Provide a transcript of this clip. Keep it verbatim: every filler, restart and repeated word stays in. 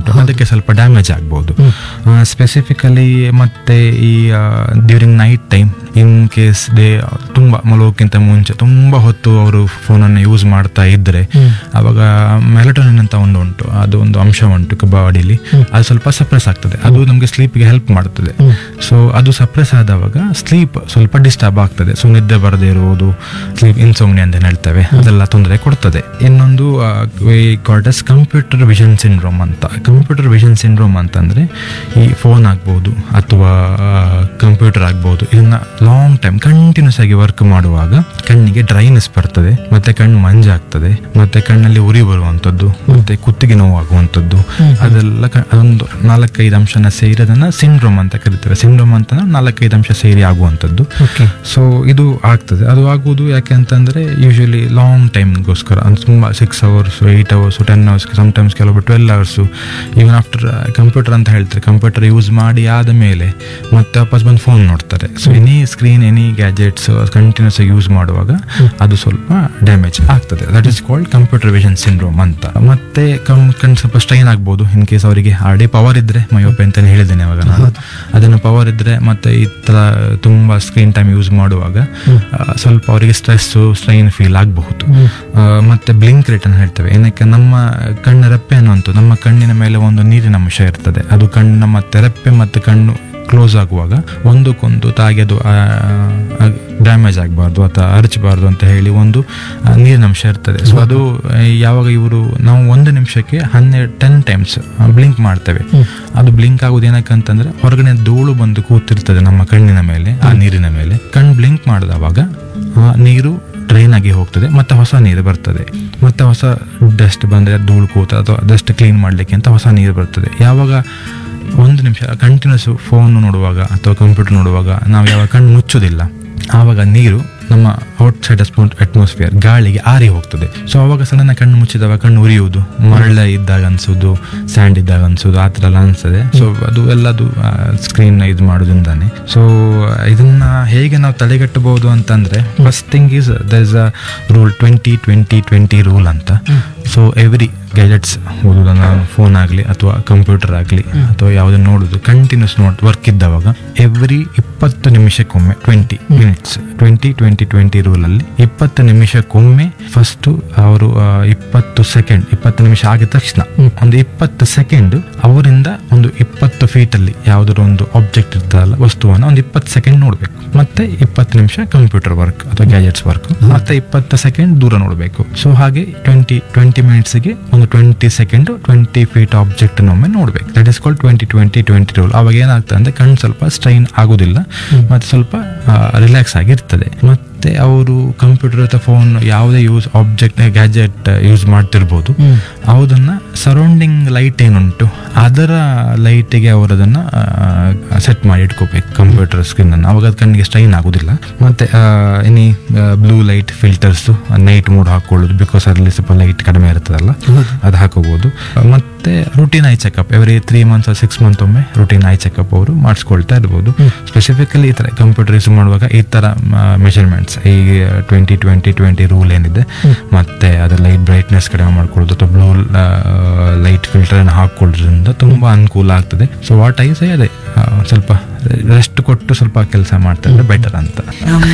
ಉಂಟು, ಅದಕ್ಕೆ ಸ್ವಲ್ಪ ಡ್ಯಾಮೇಜ್ ಆಗ್ಬೋದು ಸ್ಪೆಸಿಫಿಕಲಿ. ಮತ್ತೆ ಈ during night time in case day ತುಂಬ ಮಲಗೋಕ್ಕಿಂತ ಮುಂಚೆ ತುಂಬ ಹೊತ್ತು ಅವರು ಫೋನನ್ನು ಯೂಸ್ ಮಾಡ್ತಾ ಇದ್ದರೆ ಅವಾಗ ಮೆಲಟೋನಿನ್ ಅಂತ ಒಂದು ಉಂಟು, ಅದು ಒಂದು ಅಂಶ ಉಂಟು ಬಾಡಿಲಿ, ಅದು ಸ್ವಲ್ಪ ಸಪ್ರೆಸ್ ಆಗ್ತದೆ, ಅದು ನಮಗೆ ಸ್ಲೀಪ್ಗೆ ಹೆಲ್ಪ್ ಮಾಡ್ತದೆ. ಸೊ ಅದು ಸಪ್ರೆಸ್ ಆದವಾಗ ಸ್ಲೀಪ್ ಸ್ವಲ್ಪ ಡಿಸ್ಟರ್ಬ್ ಆಗ್ತದೆ, ಸೊ ನಿದ್ದೆ ಬರದೇ ಇರುವುದು, ಸ್ಲೀಪ್ ಇನ್ಸೋಮ್ನಿ ಅಂತ ಹೇಳ್ತೇವೆ, ಅದೆಲ್ಲ ತೊಂದರೆ ಕೊಡ್ತದೆ. ಇನ್ನೊಂದು ಕಾಲ್ಡಸ್ ಕಂಪ್ಯೂಟರ್ ವಿಷನ್ ಸಿಂಡ್ರೋಮ್ ಅಂತ. ಕಂಪ್ಯೂಟರ್ ವಿಷನ್ ಸಿಂಡ್ರೋಮ್ ಅಂತಂದ್ರೆ ಈ ಫೋನ್ ಆಗ್ಬೋದು ಅಥವಾ ಕಂಪ್ಯೂಟರ್ ಆಗ್ಬೋದು, ಇದನ್ನ ಲಾಂಗ್ ಟೈಮ್ ಕಂಟಿನ್ಯೂಸ್ ಆಗಿ ವರ್ಕ್ ಮಾಡುವಾಗ ಕಣ್ಣಿಗೆ ಡ್ರೈನೆಸ್ ಬರ್ತದೆ, ಮತ್ತೆ ಕಣ್ಣು ಮಂಜಾಗ್ತದೆ, ಮತ್ತೆ ಕಣ್ಣಲ್ಲಿ ಉರಿ ಬರುವಂತದ್ದು, ಮತ್ತೆ ಕುತ್ತಿಗೆ ನೋವಾಗುವಂಥದ್ದು, ಅದೆಲ್ಲ ಅದೊಂದು ನಾಲ್ಕೈದು ಅಂಶನ ಸೇರಿ ಅದನ್ನ ಸಿಂಡ್ರೋಮ್ ಅಂತ ಕರೀತಾರೆ. ಸಿಂಡ್ರೋಮ್ ಅಂತ ನಾಲ್ಕೈದು ಅಂಶ ಸೇರಿ ಆಗುವಂಥದ್ದು. ಸೊ ಇದು ಆಗ್ತದೆ. ಅದು ಆಗುವುದು ಯಾಕೆ ಅಂತಂದ್ರೆ ಯೂಶಲಿ ಲಾಂಗ್ ಟೈಮ್ಗೋಸ್ಕರ, ತುಂಬಾ six hours eight hours ten hours sometimes ಕೆಲವೊಬ್ಬರು twelve hours even after computer ಅಂತ ಹೇಳ್ತಾರೆ. ಕಂಪ್ಯೂಟರ್ ಯೂಸ್ ಮಾಡಿ ಆದ ಮೇಲೆ ಮತ್ತೆ ವಾಪಸ್ ಬಂದು ಫೋನ್ ನೋಡ್ತಾರೆ. So any screen any gadgets continuous ಆಗಿ ಯೂಸ್ ಮಾಡುವಾಗ ಅದು ಸ್ವಲ್ಪ ಡ್ಯಾಮೇಜ್ ಆಗ್ತದೆ. That is called computer vision syndrome ಅಂತ. ಮತ್ತೆ ಕಣ್ ಸ್ವಲ್ಪ ಸ್ಟ್ರೈನ್ ಆಗ್ಬೋದು ಇನ್ ಕೇಸ್ ಅವರಿಗೆ ಆಲ್ರೆಡಿ ಪವರ್ ಇದ್ರೆ, ಮಯೋಪೆ ಅಂತಾನೆ ಹೇಳಿದ್ದೇನೆ ಅವಾಗ ನಾನು, ಅದನ್ನು ಪವರ್ ಇದ್ರೆ ಮತ್ತೆ ಈ ತರ ತುಂಬಾ ಸ್ಕ್ರೀನ್ ಟೈಮ್ ಯೂಸ್ ಮಾಡುವಾಗ ಸ್ವಲ್ಪ ಅವರಿಗೆ ಸ್ಟ್ರೆಸ್ ಸ್ಟ್ರೈನ್ ಫೀಲ್ ಆಗಬಹುದು. ಮತ್ತೆ ಬ್ಲಿಂಕ್ ರೇಟ್ ಅಂತ ಹೇಳ್ತೇವೆ. ಏನಕ್ಕೆ ನಮ್ಮ ಕಣ್ಣ ರೆಪ್ಪೆ ಅನ್ನುವಂಥದ್ದು, ನಮ್ಮ ಕಣ್ಣಿನ ಮೇಲೆ ಒಂದು ನೀರಿನ ಅಂಶ ಇರ್ತದೆ, ಅದು ಕಣ್ಣು ನಮ್ಮ ರೆಪ್ಪೆ ಮತ್ತು ಕಣ್ಣು ಕ್ಲೋಸ್ ಆಗುವಾಗ ಒಂದಕ್ಕೊಂದು ತಾಗಿ ಅದು ಡ್ಯಾಮೇಜ್ ಆಗಬಾರ್ದು ಅಥವಾ ಅರಚಬಾರ್ದು ಅಂತ ಹೇಳಿ ಒಂದು ನೀರಿನ ಅಂಶ ಇರ್ತದೆ. ಸೊ ಅದು ಯಾವಾಗ ಇವರು ನಾವು ಒಂದು ನಿಮಿಷಕ್ಕೆ ಹನ್ನೆರಡು ಟೆನ್ ಟೈಮ್ಸ್ ಬ್ಲಿಂಕ್ ಮಾಡ್ತೇವೆ, ಅದು ಬ್ಲಿಂಕ್ ಆಗೋದು ಏನಕ್ಕಂತಂದ್ರೆ ಹೊರಗಡೆ ಧೂಳು ಬಂದು ಕೂತಿರ್ತದೆ ನಮ್ಮ ಕಣ್ಣಿನ ಮೇಲೆ, ಆ ನೀರಿನ ಮೇಲೆ. ಕಣ್ಣು ಬ್ಲಿಂಕ್ ಮಾಡಿದವಾಗ ಆ ನೀರು ಡ್ರೈನ್ ಆಗಿ ಹೋಗ್ತದೆ, ಮತ್ತೆ ಹೊಸ ನೀರು ಬರ್ತದೆ, ಮತ್ತೆ ಹೊಸ ಡಸ್ಟ್ ಬಂದರೆ ಧೂಳು ಕೂತ ಅಥವಾ ಡಸ್ಟ್ ಕ್ಲೀನ್ ಮಾಡಲಿಕ್ಕೆ ಅಂತ ಹೊಸ ನೀರು ಬರ್ತದೆ. ಯಾವಾಗ ಒಂದು ನಿಮಿಷ ಕಂಟಿನ್ಯೂಸ್ ಫೋನ್ ನೋಡುವಾಗ ಅಥವಾ ಕಂಪ್ಯೂಟರ್ ನೋಡುವಾಗ ನಾವು ಯಾವಾಗ ಕಣ್ಣು ಮುಚ್ಚೋದಿಲ್ಲ, ಆವಾಗ ನೀರು ನಮ್ಮ ಔಟ್ಸೈಡ್ ಅಟ್ಮಾಸ್ಫಿಯರ್ ಗಾಳಿಗೆ ಆರಿ ಹೋಗ್ತದೆ. ಸೊ ಅವಾಗ ಸಡನ್ ಕಣ್ಣು ಮುಚ್ಚಿದವಾಗ ಕಣ್ಣು ಉರಿಯುವುದು, ಮರಳ ಇದ್ದಾಗ ಅನ್ಸೋದು, ಸ್ಯಾಂಡ್ ಇದ್ದಾಗ ಅನ್ಸೋದು, ಆ ಥರ ಎಲ್ಲ ಅನ್ಸ್ತದೆ. ಸೊ ಅದು ಎಲ್ಲದು ಸ್ಕ್ರೀನ್ ಇದು ಮಾಡೋದ್ರಿಂದಾನೆ. ಸೊ ಇದನ್ನ ಹೇಗೆ ನಾವು ತಡೆಗಟ್ಟಬಹುದು ಅಂತಂದ್ರೆ, first thing is there is a rule twenty twenty twenty rule ಅಂತ. ಸೊ ಎವ್ರಿ ಗ್ಯಾಜೆಟ್ಸ್ ಓದೋದನ್ನ ಫೋನ್ ಆಗಲಿ ಅಥವಾ ಕಂಪ್ಯೂಟರ್ ಆಗಲಿ ಅಥವಾ ಯಾವುದನ್ನು ನೋಡೋದು ಕಂಟಿನ್ಯೂಸ್ ನೋಟ್ ವರ್ಕ್ ಇದ್ದವಾಗ ಎವ್ರಿ ಇಪ್ಪತ್ತು ನಿಮಿಷಕ್ಕೊಮ್ಮೆ twenty minutes twenty twenty twenty ರೂಲಲ್ಲಿ ಇಪ್ಪತ್ತು ನಿಮಿಷಕ್ಕೊಮ್ಮೆ ಫಸ್ಟ್ ಅವರು ಇಪ್ಪತ್ತು ಸೆಕೆಂಡ್ ಇಪ್ಪತ್ತು ನಿಮಿಷ ಆಗಿದ ತಕ್ಷಣ ಒಂದು ಇಪ್ಪತ್ತು ಸೆಕೆಂಡ್ ಅವರಿಂದ ಒಂದು ಇಪ್ಪತ್ತು ಫೀಟ್ ಅಲ್ಲಿ ಯಾವ್ದಾದ್ರು ಒಂದು ಆಬ್ಜೆಕ್ಟ್ ಇರ್ತದಲ್ಲ, ವಸ್ತುವನ್ನ ಒಂದು ಇಪ್ಪತ್ತು ಸೆಕೆಂಡ್ ನೋಡ್ಬೇಕು. ಮತ್ತೆ ಇಪ್ಪತ್ತು ನಿಮಿಷ ಕಂಪ್ಯೂಟರ್ ವರ್ಕ್ ಅಥವಾ ಗ್ಯಾಜೆಟ್ಸ್ ವರ್ಕ್, ಮತ್ತೆ ಇಪ್ಪತ್ತು ಸೆಕೆಂಡ್ ದೂರ ನೋಡಬೇಕು. ಸೊ ಹಾಗೆ ಟ್ವೆಂಟಿ ಟ್ವೆಂಟಿ ಮಿನಿಟ್ಸ್ಗೆ ಒಂದು twenty second twenty feet object ಒಮ್ಮೆ ನೋಡ್ಬೇಕು. That is called twenty twenty twenty rule. ಅವಾಗ ಏನಾಗ್ತದೆ ಅಂದ್ರೆ ಕಣ್ಣು ಸ್ವಲ್ಪ ಸ್ಟ್ರೈನ್ ಆಗುದಿಲ್ಲ, ಮತ್ತೆ ಸ್ವಲ್ಪ ರಿಲ್ಯಾಕ್ಸ್ ಆಗಿರ್ತದೆ. ಮತ್ತೆ ಅವರು ಕಂಪ್ಯೂಟರ್ ಅಥವಾ ಫೋನ್ ಯಾವುದೇ ಯೂಸ್ ಆಬ್ಜೆಕ್ಟ್ ಗ್ಯಾಜೆಟ್ ಯೂಸ್ ಮಾಡ್ತಿರ್ಬೋದು, ಅದನ್ನ ಸರೌಂಡಿಂಗ್ ಲೈಟ್ ಏನುಂಟು ಅದರ ಲೈಟಿಗೆ ಅವರು ಅದನ್ನ ಸೆಟ್ ಮಾಡಿ ಇಟ್ಕೋಬೇಕು ಕಂಪ್ಯೂಟರ್ ಸ್ಕ್ರೀನ್ ಅನ್ನು. ಅವಾಗ ಕಣ್ಣಿಗೆ ಸ್ಟ್ರೈನ್ ಆಗುದಿಲ್ಲ. ಮತ್ತೆ any blue light filters night mode ಹಾಕೊಳ್ಳೋದು, ಬಿಕಾಸ್ ಅಲ್ಲಿ ಸ್ವಲ್ಪ ಲೈಟ್ ಕಡಿಮೆ ಇರ್ತದಲ್ಲ, ಅದು ಹಾಕೋಬಹುದು. ಮತ್ತೆ routine I checkup every three months six month ಒಮ್ಮೆ ರುಟೀನ್ ಐ ಚೆಕಪ್ ಅವರು ಮಾಡಿಸ್ಕೊಳ್ತಾ ಇರ್ಬೋದು. ಸ್ಪೆಸಿಫಿಕಲಿ ಈ ತರ ಕಂಪ್ಯೂಟರ್ ಯೂಸ್ ಮಾಡುವಾಗ ಈ ತರ ಮೆಷರ್ಮೆಂಟ್ಸ್, ಈ ಟ್ವೆಂಟಿ ಟ್ವೆಂಟಿ ಟ್ವೆಂಟಿ ರೂಲ್ ಏನಿದೆ, ಮತ್ತೆ ಅದರ ಲೈಟ್ ಬ್ರೈಟ್ನೆಸ್ ಕಡಿಮೆ ಮಾಡ್ಕೊಳ್ಳೋದು ಅಥವಾ ಬ್ಲೂ ಲೈಟ್ ಫಿಲ್ಟರ್ ಅನ್ನು ಹಾಕೊಳ್ಳೋದ್ರಿಂದ ತುಂಬಾ ಅನುಕೂಲ ಆಗ್ತದೆ. ಸೊ ವಾಟ್ ಐ ಸೇ ಅದೇ ಸ್ವಲ್ಪ ರೆಸ್ಟ್ ಕೊಟ್ಟು ಸ್ವಲ್ಪ ಕೆಲಸ ಮಾಡ್ತಾ ಇದ್ರೆ ಬೆಟರ್ ಅಂತ.